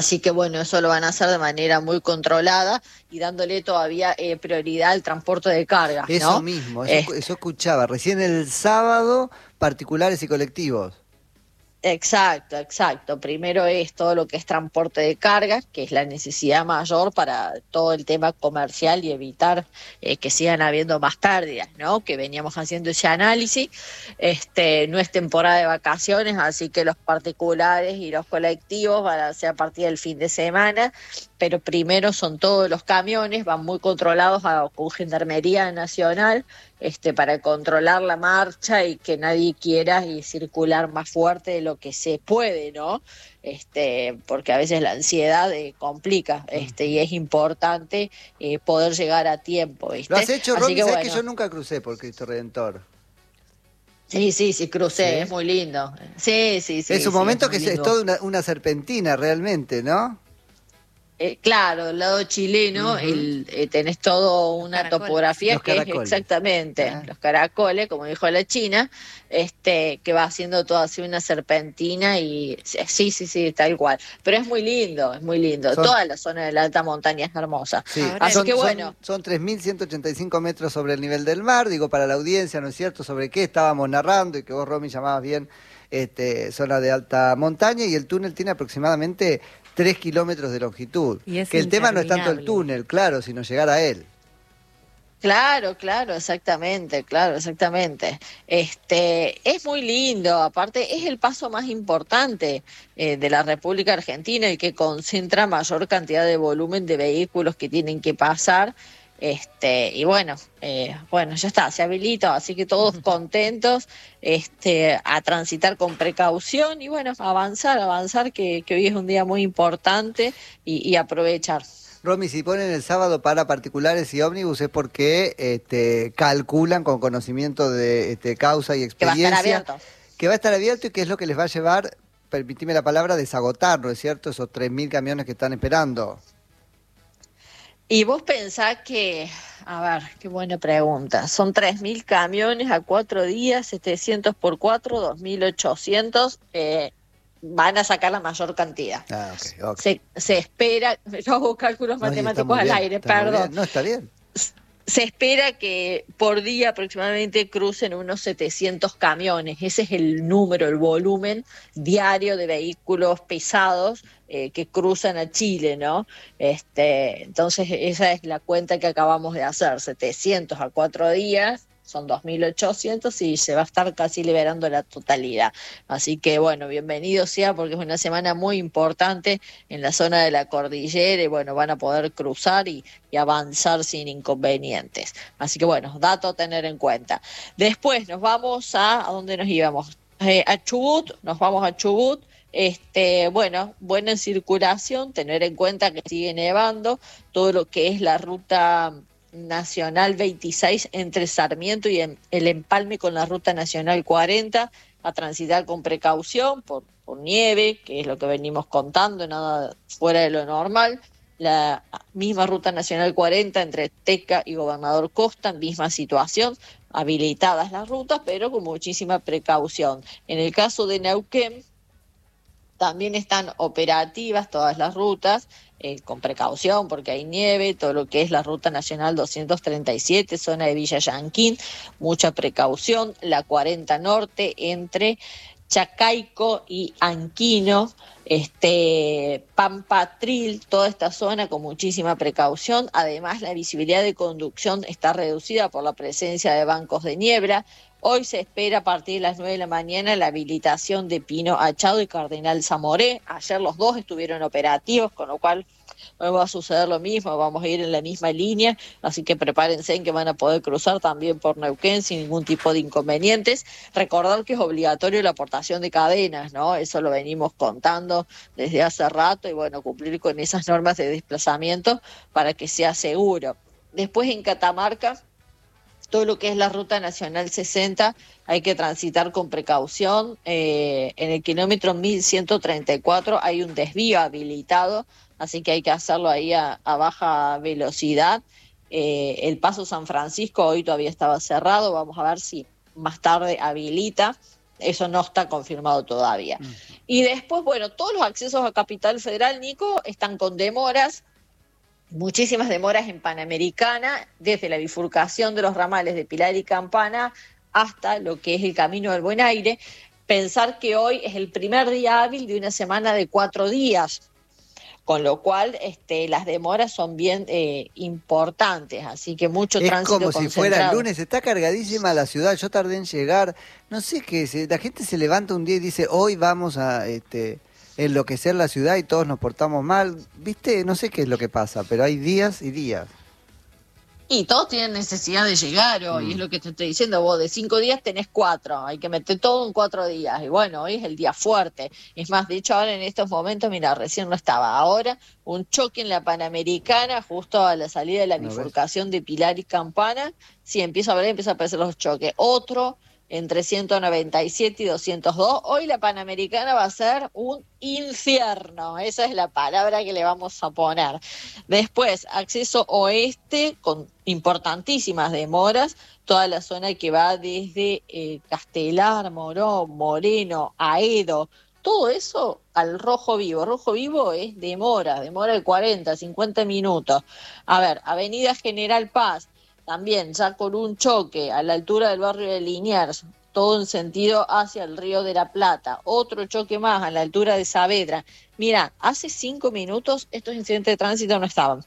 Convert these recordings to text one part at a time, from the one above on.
Así que bueno, eso lo van a hacer de manera muy controlada y dándole todavía prioridad al transporte de cargas, Eso ¿no? mismo, eso escuchaba. Recién el sábado, particulares y colectivos. Exacto, exacto. Primero es todo lo que es transporte de cargas, que es la necesidad mayor para todo el tema comercial y evitar que sigan habiendo más pérdidas, ¿no? Que veníamos haciendo ese análisis. No es temporada de vacaciones, así que los particulares y los colectivos van a ser a partir del fin de semana, pero primero son todos los camiones, van muy controlados con Gendarmería Nacional para controlar la marcha y que nadie quiera y circular más fuerte de lo que se puede, ¿no? Porque a veces la ansiedad complica, y es importante poder llegar a tiempo, ¿Lo has ¿viste? hecho, Así Romy? que Sabés que yo bueno, nunca crucé por Cristo Redentor. sí, sí, sí, crucé, es ¿Sí? muy lindo. Sí, sí, Es sí, un sí, es momento que muy es lindo. toda una serpentina realmente, ¿no? Claro, del lado chileno Ujú. tenés todo Los una caracoles. topografía Los que es caracoles. exactamente ¿Eh? los caracoles, como dijo la China, que va haciendo todo así una serpentina y sí, sí, sí, tal cual. Pero es muy lindo, es muy lindo. Son, Toda la zona de la alta montaña es hermosa. sí, y Ahora Así el- que bueno, son 3.185 metros sobre el nivel del mar, digo, para la audiencia, ¿no es cierto?, sobre qué estábamos narrando y que vos, Romy, llamabas bien zona de alta montaña, y el túnel tiene aproximadamente 3 kilómetros de longitud. y es Que el tema no es tanto el interminable. túnel, claro, sino llegar a él. claro, claro, exactamente, claro, exactamente. Es muy lindo, aparte es el paso más importante de la República Argentina, el que concentra mayor cantidad de volumen de vehículos que tienen que pasar. Y bueno, bueno, ya está, se habilitó, así que todos contentos, a transitar con precaución y bueno, avanzar, avanzar, que hoy es un día muy importante y aprovechar. Romy, si ponen el sábado para particulares y ómnibus es porque calculan con conocimiento de causa y Que va a estar experiencia abierto. que va a estar abierto y que es lo que les va a llevar, permitime la palabra, desagotar, ¿no es cierto? Esos 3.000 camiones que están esperando. Y vos pensás que, a ver, qué buena pregunta, son 3.000 camiones a 4 días, 700 por 4, 2.800, van a sacar la mayor cantidad. Ah, ok, ok. Se espera, yo hago cálculos No, y está matemáticos muy al bien, aire, está muy perdón. bien. No, está bien. Se espera que por día aproximadamente crucen unos 700 camiones. Ese es el número, el volumen diario de vehículos pesados que cruzan a Chile, ¿no? Entonces, esa es la cuenta que acabamos de hacer. 700 a 4 días, son 2.800 y se va a estar casi liberando la totalidad. Así que, bueno, bienvenido sea porque es una semana muy importante en la zona de la cordillera y, bueno, van a poder cruzar y avanzar sin inconvenientes. Así que bueno, dato a tener en cuenta. Después nos vamos ¿a dónde nos íbamos? A Chubut, nos vamos a Chubut. Bueno, buena circulación, tener en cuenta que sigue nevando, todo lo que es la ruta Nacional 26 entre Sarmiento y el empalme con la ruta Nacional 40, a transitar con precaución por nieve, que es lo que venimos contando, nada fuera de lo normal. La misma ruta Nacional 40 entre Teca y Gobernador Costa, misma situación, habilitadas las rutas, pero con muchísima precaución. En el caso de Neuquén, también están operativas todas las rutas, con precaución porque hay nieve, todo lo que es la Ruta Nacional 237, zona de Villa Yanquín, mucha precaución, la 40 Norte entre Chacaico y Anquino, Pampatril, toda esta zona con muchísima precaución. Además, la visibilidad de conducción está reducida por la presencia de bancos de niebla. Hoy se espera a partir de las 9 de la mañana la habilitación de Pino Achado y Cardenal Zamoré. Ayer los dos estuvieron operativos, con lo cual hoy va a suceder lo mismo, vamos a ir en la misma línea, así que prepárense en que van a poder cruzar también por Neuquén sin ningún tipo de inconvenientes. Recordar que es obligatorio la aportación de cadenas, ¿no? Eso lo venimos contando desde hace rato y bueno, cumplir con esas normas de desplazamiento para que sea seguro. Después en Catamarca, todo lo que es la Ruta Nacional 60 hay que transitar con precaución. En el kilómetro 1134 hay un desvío habilitado, así que hay que hacerlo ahí a baja velocidad. El Paso San Francisco hoy todavía estaba cerrado, vamos a ver si más tarde habilita. eso no está confirmado todavía. Y después, bueno, todos los accesos a Capital Federal, Nico, están con demoras, muchísimas demoras en Panamericana, desde la bifurcación de los ramales de Pilar y Campana hasta lo que es el Camino del Buen Aire. Pensar que hoy es el primer día hábil de una semana de 4 días, con lo cual las demoras son bien importantes, así que mucho tránsito concentrado. Es como si fuera el lunes, está cargadísima la ciudad, yo tardé en llegar, no sé qué, la gente se levanta un día y dice, hoy vamos a enloquecer la ciudad y todos nos portamos mal, ¿viste? No sé qué es lo que pasa, pero hay días y días. Y todos tienen necesidad de llegar hoy, es lo que te estoy diciendo, vos de 5 días tenés 4, hay que meter todo en 4 días, y bueno, hoy es el día fuerte, es más, de hecho ahora en estos momentos, mira, recién no estaba, ahora un choque en la Panamericana, justo a la salida de la bifurcación de Pilar y Campana, sí, empieza a aparecer los choques, otro entre 197 y 202, hoy la Panamericana va a ser un infierno, esa es la palabra que le vamos a poner. Después, acceso oeste con importantísimas demoras, toda la zona que va desde Castelar, Morón, Moreno, Aedo, todo eso al Rojo Vivo. Rojo Vivo es demora de 40, 50 minutos. A ver, Avenida General Paz, también ya con un choque a la altura del barrio de Liniers, todo en sentido hacia el Río de la Plata. Otro choque más a la altura de Saavedra. Mira, hace 5 minutos estos incidentes de tránsito no estaban.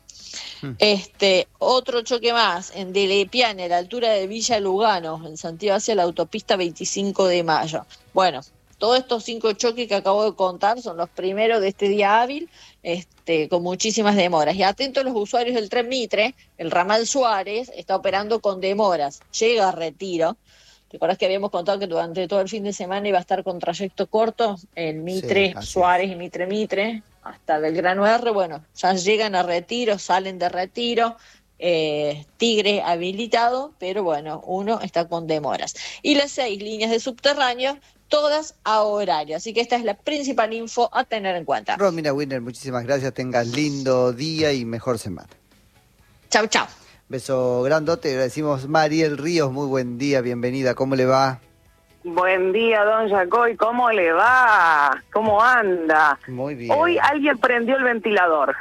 Otro choque más en Delepiane, a la altura de Villa Lugano, en sentido hacia la autopista 25 de Mayo. Bueno, todos estos 5 choques que acabo de contar son los primeros de este día hábil, con muchísimas demoras. Y atentos los usuarios del Tren Mitre, el ramal Suárez está operando con demoras. Llega a Retiro. ¿Te acuerdas que habíamos contado que durante todo el fin de semana iba a estar con trayecto corto en Mitre, sí, Suárez y Mitre, hasta Belgrano R? Bueno, ya llegan a Retiro, salen de Retiro, Tigre habilitado, pero bueno, uno está con demoras. Y las 6 líneas de subterráneo, todas a horario. Así que esta es la principal info a tener en cuenta. Romina Winner, muchísimas gracias. Tengas lindo día y mejor semana. Chau, chau. Beso grandote. Agradecimos Mariel Ríos. Muy buen día, bienvenida. ¿Cómo le va? Buen día, don Jacoy. ¿Cómo le va? ¿Cómo anda? Muy bien. Hoy alguien prendió el ventilador.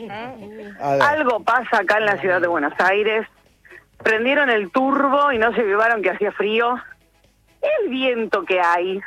Algo pasa acá en la ciudad de Buenos Aires. Prendieron el turbo y no se llevaron que hacía frío. El viento que hay,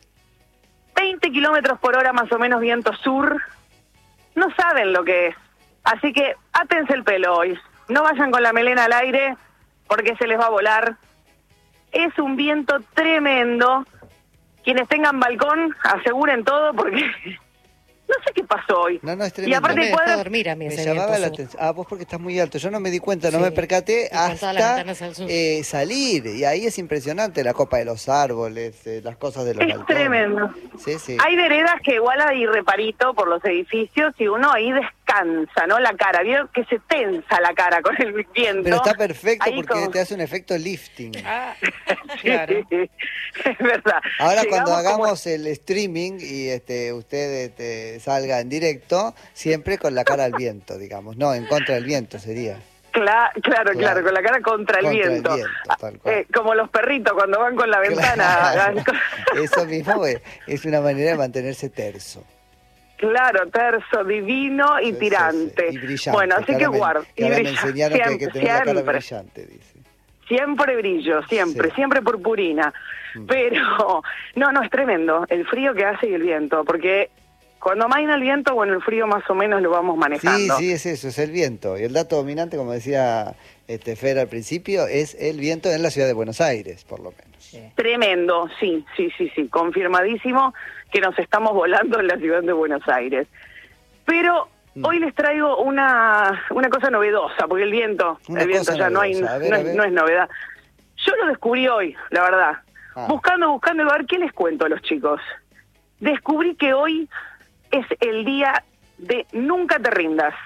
20 kilómetros por hora más o menos viento sur, no saben lo que es. Así que átense el pelo hoy. No vayan con la melena al aire porque se les va a volar. Es un viento tremendo. Quienes tengan balcón, aseguren todo porque no sé qué pasó hoy. No, es tremendo. Y aparte no me dejó dormir a mí me ese llamaba viento la atención. Vos porque estás muy alto. Yo no me di cuenta, no me percaté hasta salir. Y ahí es impresionante la copa de los árboles, las cosas de los balcones. Es tremendo. Sí. Hay veredas que igual hay reparito por los edificios y uno ahí descansa, ¿no? La cara, ¿vieron? Que se tensa la cara con el viento. Pero está perfecto ahí porque te hace un efecto lifting. Claro. Sí, es verdad. Ahora Llegamos cuando hagamos el streaming y usted salga en directo, siempre con la cara al viento, digamos, no, en contra del viento sería. Claro, con la cara contra el viento. Tal cual. Como los perritos cuando van con la ventana. Claro. Eso mismo es una manera de mantenerse terso. Claro, terso, divino y tirante. Sí. Y brillante. Bueno, así que guarda. Ahora me enseñaron que hay que tener la cara brillante, dice. Siempre brillo, siempre purpurina. Pero, no, es tremendo el frío que hace y el viento, porque cuando amaina el viento, bueno, el frío más o menos lo vamos manejando. Sí, es eso, es el viento. Y el dato dominante, como decía Fer al principio, es el viento en la ciudad de Buenos Aires, por lo menos. Sí. Tremendo, sí, confirmadísimo que nos estamos volando en la ciudad de Buenos Aires. Pero hoy les traigo una cosa novedosa, porque el viento ya no es novedad. Yo lo descubrí hoy, la verdad. Buscando, y a ver qué les cuento a los chicos. Descubrí que hoy es el día de Nunca te rindas.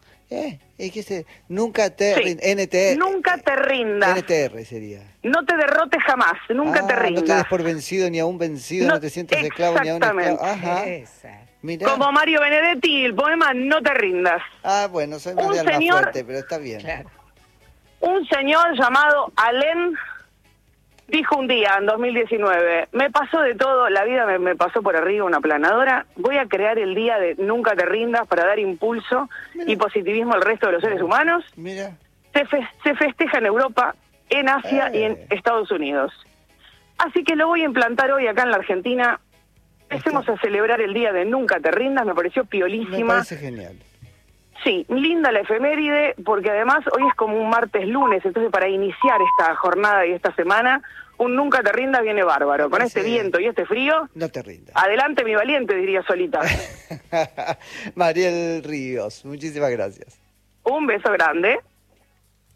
Nunca te NTR. Nunca te rindas. NTR sería. No te derrotes jamás, nunca te rindas. No te des por vencido ni a un vencido, no te sientas esclavo ni a un esclavo. Ajá. Mirá. Como Mario Benedetti, el poema No te rindas. Bueno, soy más de Almafuerte, pero está bien. Claro. Un señor llamado Alain Dijo un día, en 2019, me pasó de todo, la vida me pasó por arriba una planadora, voy a crear el día de Nunca te rindas para dar impulso y positivismo al resto de los seres humanos. Mira. Se festeja en Europa, en Asia y en Estados Unidos. Así que lo voy a implantar hoy acá en la Argentina. Empecemos a celebrar el día de Nunca te rindas, me pareció piolísima. Me parece genial. Sí, linda la efeméride, porque además hoy es como un martes-lunes, entonces para iniciar esta jornada y esta semana, un Nunca te rindas viene bárbaro. Con este viento y este frío, no te rindas. Adelante mi valiente, diría Solita. Mariel Ríos, muchísimas gracias. Un beso grande.